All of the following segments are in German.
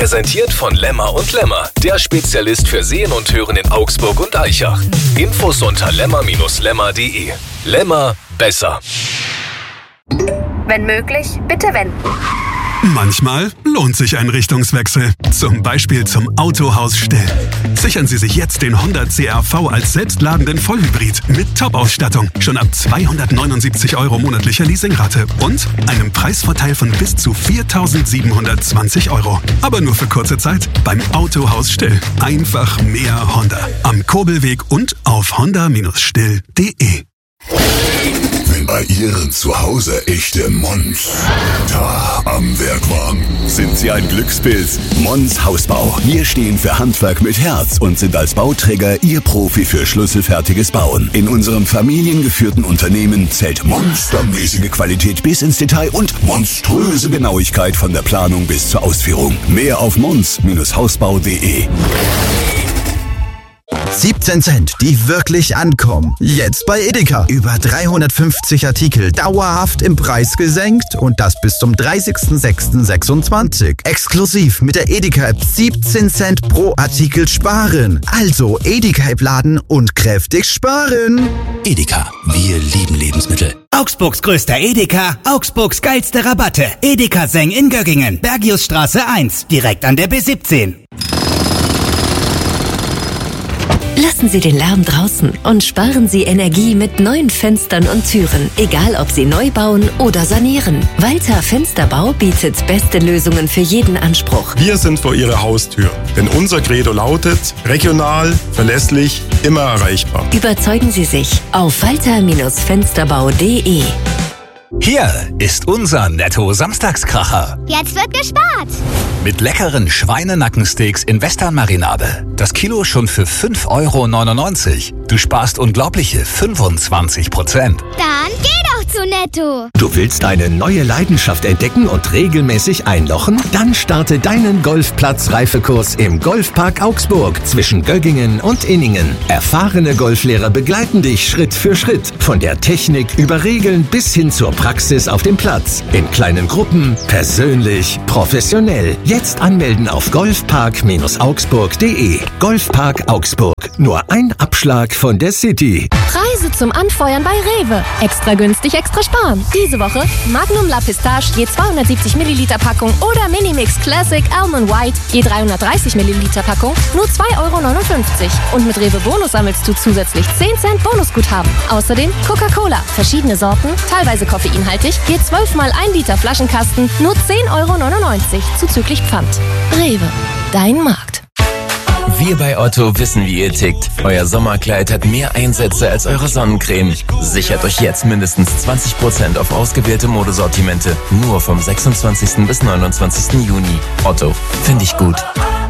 Präsentiert von Lemmer und Lemmer, der Spezialist für Sehen und Hören in Augsburg und Aichach. Infos unter lemmer-lemmer.de. Lemmer, besser. Wenn möglich, bitte wenden. Manchmal lohnt sich ein Richtungswechsel. Zum Beispiel zum Autohaus Still. Sichern Sie sich jetzt den Honda CR-V als selbstladenden Vollhybrid mit Top-Ausstattung. Schon ab 279 € monatlicher Leasingrate und einem Preisvorteil von bis zu 4.720 €. Aber nur für kurze Zeit beim Autohaus Still. Einfach mehr Honda. Am Kurbelweg und auf honda-still.de. Wenn bei Ihren Zuhause echte Mons da am Werk waren, sind Sie ein Glückspilz. Mons Hausbau. Wir stehen für Handwerk mit Herz und sind als Bauträger Ihr Profi für schlüsselfertiges Bauen. In unserem familiengeführten Unternehmen zählt monstermäßige Qualität bis ins Detail und monströse Genauigkeit von der Planung bis zur Ausführung. Mehr auf mons-hausbau.de. 17 Cent, die wirklich ankommen. Jetzt bei Edeka. Über 350 Artikel dauerhaft im Preis gesenkt und das bis zum 30.06.26. Exklusiv mit der Edeka-App 17 Cent pro Artikel sparen. Also Edeka-App laden und kräftig sparen. Edeka, wir lieben Lebensmittel. Augsburgs größter Edeka, Augsburgs geilste Rabatte. Edeka Seng in Göggingen, Bergiusstraße 1, direkt an der B17. Lassen Sie den Lärm draußen und sparen Sie Energie mit neuen Fenstern und Türen, egal ob Sie neu bauen oder sanieren. Walter Fensterbau bietet beste Lösungen für jeden Anspruch. Wir sind vor Ihrer Haustür, denn unser Credo lautet: regional, verlässlich, immer erreichbar. Überzeugen Sie sich auf walter-fensterbau.de. Hier ist unser Netto-Samstagskracher. Jetzt wird gespart. Mit leckeren Schweinenackensteaks in Westernmarinade. Das Kilo schon für 5,99 €. Du sparst unglaubliche 25%. Dann geh doch zu Netto. Du willst eine neue Leidenschaft entdecken und regelmäßig einlochen? Dann starte deinen Golfplatz-Reifekurs im Golfpark Augsburg zwischen Göggingen und Inningen. Erfahrene Golflehrer begleiten dich Schritt für Schritt. Von der Technik über Regeln bis hin zur Praxis auf dem Platz. In kleinen Gruppen, persönlich, professionell. Jetzt anmelden auf golfpark-augsburg.de. Golfpark Augsburg. Nur ein Abschlag von der City. Preise zum Anfeuern bei Rewe. Extra günstig, extra sparen. Diese Woche Magnum La Pistache je 270 Milliliter Packung oder Minimix Classic Almond White je 330 Milliliter Packung nur 2,59 €. Und mit Rewe Bonus sammelst du zusätzlich 10 Cent Bonusguthaben. Außerdem Coca-Cola, verschiedene Sorten, teilweise koffeinhaltig, je 12 mal 1 Liter Flaschenkasten nur 10,99 € zuzüglich Pfand. Rewe, dein Markt. Wir bei Otto wissen, wie ihr tickt. Euer Sommerkleid hat mehr Einsätze als eure Sonnencreme. Sichert euch jetzt mindestens 20% auf ausgewählte Modesortimente. Nur vom 26. bis 29. Juni. Otto, finde ich gut.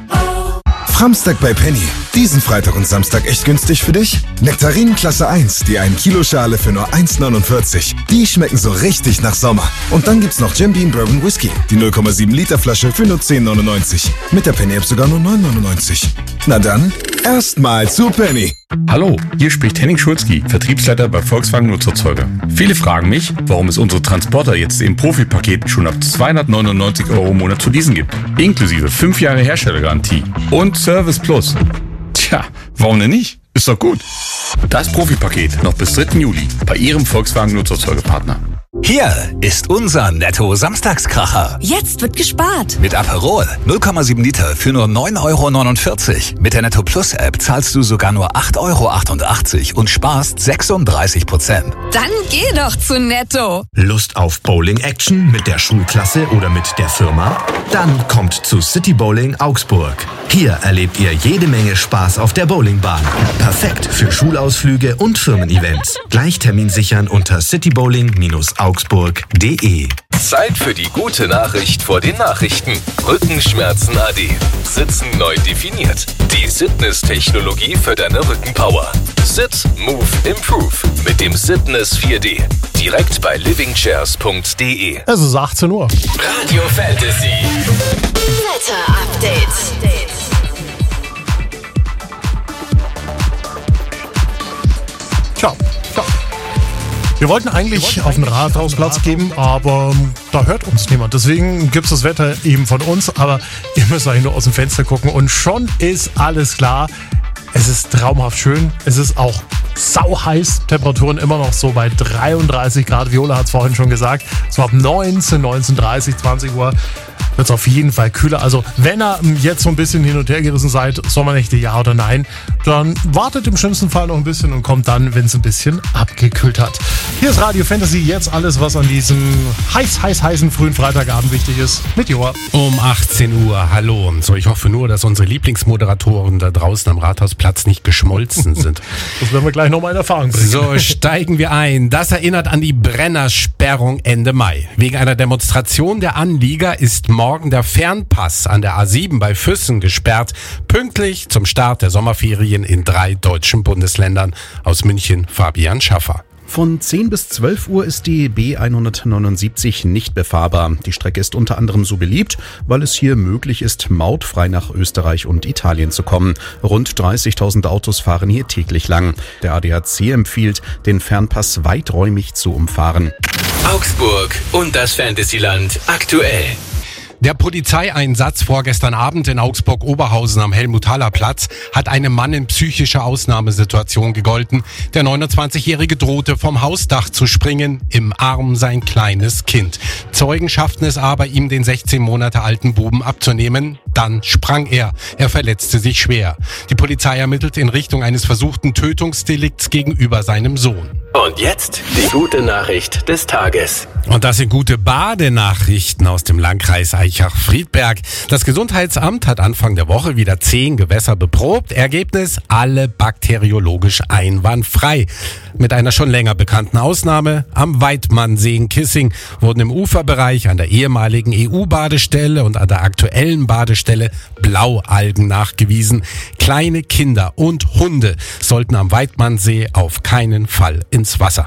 Framstag bei Penny. Diesen Freitag und Samstag echt günstig für dich? Nektarinen Klasse 1, die 1 Kilo Schale für nur 1,49 €. Die schmecken so richtig nach Sommer. Und dann gibt's noch Jim Beam Bourbon Whisky, die 0,7 Liter Flasche für nur 10,99 €. Mit der Penny-App sogar nur 9,99 €. Na dann, erstmal zu Penny. Hallo, hier spricht Henning Schulzki, Vertriebsleiter bei Volkswagen Nutzerzeuger. Viele fragen mich, warum es unsere Transporter jetzt im Profipaket schon ab 299 € im Monat zu leasen gibt. Inklusive 5 Jahre Herstellergarantie und Service Plus. Tja, warum denn nicht? Ist doch gut. Das Profipaket noch bis 3. Juli bei Ihrem Volkswagen Nutzerzeugerpartner. Hier ist unser Netto-Samstagskracher. Jetzt wird gespart. Mit Aperol 0,7 Liter für nur 9,49 €. Mit der Netto Plus App zahlst du sogar nur 8,88 € und sparst 36%. Dann geh doch zu Netto. Lust auf Bowling-Action mit der Schulklasse oder mit der Firma? Dann kommt zu City Bowling Augsburg. Hier erlebt ihr jede Menge Spaß auf der Bowlingbahn. Perfekt für Schulausflüge und Firmen-Events. Gleich Termin sichern unter citybowling-augsburg.de. Zeit für die gute Nachricht vor den Nachrichten. Rückenschmerzen AD. Sitzen neu definiert. Die Sitness-Technologie für deine Rückenpower. Sit, Move, Improve mit dem Sitness 4D. Direkt bei livingchairs.de. Es ist 18 Uhr. Radio Fantasy. Wetter-Update. Ciao. Wir wollten eigentlich auf den Rathausplatz gehen, aber da hört uns niemand. Deswegen gibt es das Wetter eben von uns, aber ihr müsst eigentlich nur aus dem Fenster gucken und schon ist alles klar. Es ist traumhaft schön, es ist auch sauheiß, Temperaturen immer noch so bei 33 Grad. Viola hat es vorhin schon gesagt, so ab 19:30, 20 Uhr wird es auf jeden Fall kühler. Also wenn ihr jetzt so ein bisschen hin und her gerissen seid, Sommernächte ja oder nein, dann wartet im schlimmsten Fall noch ein bisschen und kommt dann, wenn es ein bisschen abgekühlt hat. Hier ist Radio Fantasy, jetzt alles, was an diesem heißen frühen Freitagabend wichtig ist, mit Joa. Um 18 Uhr, hallo. So, ich hoffe nur, dass unsere Lieblingsmoderatoren da draußen am Rathausplatz nicht geschmolzen sind. Das werden wir gleich nochmal in Erfahrung bringen. So, steigen wir ein. Das erinnert an die Brennersperrung Ende Mai. Wegen einer Demonstration der Anlieger ist morgen der Fernpass an der A7 bei Füssen gesperrt, pünktlich zum Start der Sommerferien in 3 deutschen Bundesländern. Aus München, Fabian Schaffer. Von 10 bis 12 Uhr ist die B179 nicht befahrbar. Die Strecke ist unter anderem so beliebt, weil es hier möglich ist, mautfrei nach Österreich und Italien zu kommen. Rund 30.000 Autos fahren hier täglich lang. Der ADAC empfiehlt, den Fernpass weiträumig zu umfahren. Augsburg und das Fantasyland aktuell. Der Polizeieinsatz vorgestern Abend in Augsburg-Oberhausen am Helmut-Haller-Platz hat einem Mann in psychischer Ausnahmesituation gegolten. Der 29-Jährige drohte vom Hausdach zu springen, im Arm sein kleines Kind. Zeugen schafften es aber, ihm den 16 Monate alten Buben abzunehmen. Dann sprang er. Er verletzte sich schwer. Die Polizei ermittelt in Richtung eines versuchten Tötungsdelikts gegenüber seinem Sohn. Und jetzt die gute Nachricht des Tages. Und das sind gute Badenachrichten aus dem Landkreis Aichach-Friedberg. Das Gesundheitsamt hat Anfang der Woche wieder 10 Gewässer beprobt. Ergebnis: alle bakteriologisch einwandfrei. Mit einer schon länger bekannten Ausnahme: am Weidmannsee in Kissing wurden im Uferbereich an der ehemaligen EU-Badestelle und an der aktuellen Badestelle Blaualgen nachgewiesen. Kleine Kinder und Hunde sollten am Weidmannsee auf keinen Fall ins Wasser.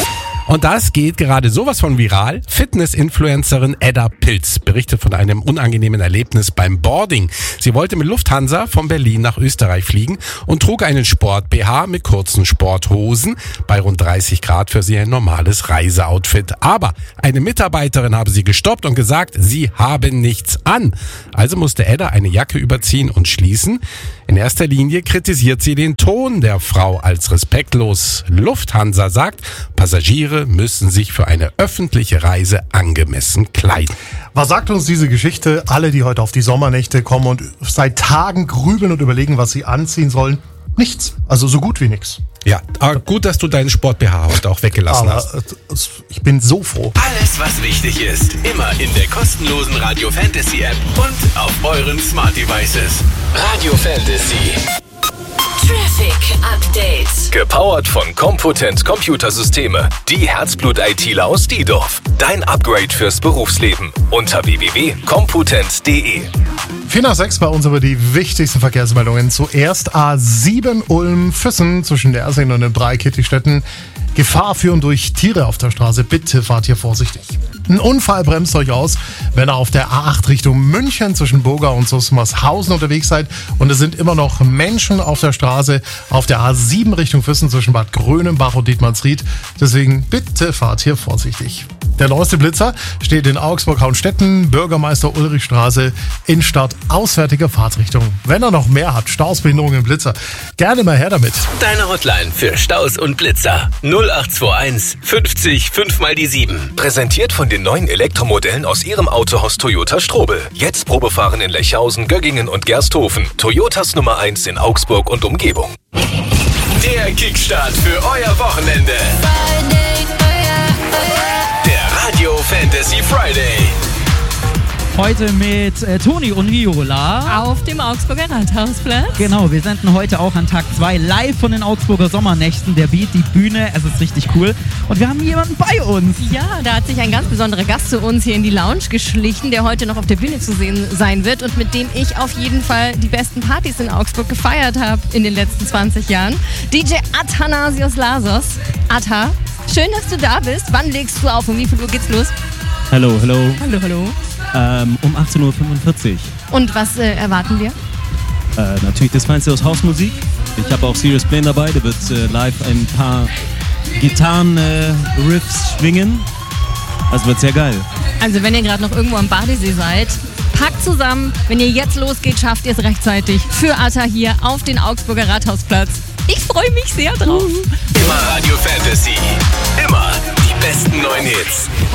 Und das geht gerade sowas von viral. Fitness-Influencerin Edda Pilz berichtet von einem unangenehmen Erlebnis beim Boarding. Sie wollte mit Lufthansa von Berlin nach Österreich fliegen und trug einen Sport-BH mit kurzen Sporthosen. Bei rund 30 Grad für sie ein normales Reiseoutfit. Aber eine Mitarbeiterin habe sie gestoppt und gesagt, sie haben nichts an. Also musste Edda eine Jacke überziehen und schließen. In erster Linie kritisiert sie den Ton der Frau als respektlos. Lufthansa sagt, Passagiere müssen sich für eine öffentliche Reise angemessen kleiden. Was sagt uns diese Geschichte? Alle, die heute auf die Sommernächte kommen und seit Tagen grübeln und überlegen, was sie anziehen sollen, nichts. Also so gut wie nichts. Ja, aber gut, dass du deinen Sport-BH heute auch weggelassen hast. Ich bin so froh. Alles, was wichtig ist, immer in der kostenlosen Radio Fantasy App und auf euren Smart Devices. Radio Fantasy. Traffic Update. Gepowert von Compotent Computersysteme. Die Herzblut-ITler aus Diedorf. Dein Upgrade fürs Berufsleben. Unter www.compotent.de. 4 nach 6 bei uns über die wichtigsten Verkehrsmeldungen. Zuerst A7 Ulm-Füssen zwischen der R10 und den 3 Kittigstetten. Gefahr führen durch Tiere auf der Straße. Bitte fahrt hier vorsichtig. Ein Unfall bremst euch aus, wenn ihr auf der A8 Richtung München zwischen Burger und Susmarshausen unterwegs seid. Und es sind immer noch Menschen auf der Straße auf der A7 Richtung Füssen zwischen Bad Grönenbach und Dietmannsried. Deswegen bitte fahrt hier vorsichtig. Der neueste Blitzer steht in Augsburg-Hauenstetten, Bürgermeister Ulrichstraße, Innenstadt, auswärtige Fahrtrichtung. Wenn ihr noch mehr habt, Staus, Behinderungen im Blitzer, gerne mal her damit. Deine Hotline für Staus und Blitzer 0821 50 5 mal die 7. Präsentiert von den neuen Elektromodellen aus ihrem Autohaus Toyota Strobel. Jetzt Probefahren in Lechhausen, Göggingen und Gersthofen. Toyotas Nummer 1 in Augsburg und Umgebung. Der Kickstart für euer Wochenende. Der Radio Fantasy Friday. Heute mit Toni und Viola. Auf dem Augsburger Rathausplatz. Genau, wir senden heute auch an Tag 2 live von den Augsburger Sommernächten. Der Beat, die Bühne, es ist richtig cool. Und wir haben jemanden bei uns. Ja, da hat sich ein ganz besonderer Gast zu uns hier in die Lounge geschlichen, der heute noch auf der Bühne zu sehen sein wird und mit dem ich auf jeden Fall die besten Partys in Augsburg gefeiert habe in den letzten 20 Jahren. DJ Athanasios Lasos. Atta, schön, dass du da bist. Wann legst du auf? Um wie viel Uhr geht's los? Hallo, hallo. Hallo, hallo. Um 18:45 Uhr. Und was erwarten wir? Natürlich das Feinste aus Hausmusik. Ich habe auch Serious Plane dabei, der wird live ein paar Gitarren-Riffs schwingen. Das wird sehr geil. Also wenn ihr gerade noch irgendwo am Badesee seid, packt zusammen. Wenn ihr jetzt losgeht, schafft ihr es rechtzeitig für Atta hier auf den Augsburger Rathausplatz. Ich freue mich sehr drauf. Immer Radio Fantasy. Immer die besten neuen Hits.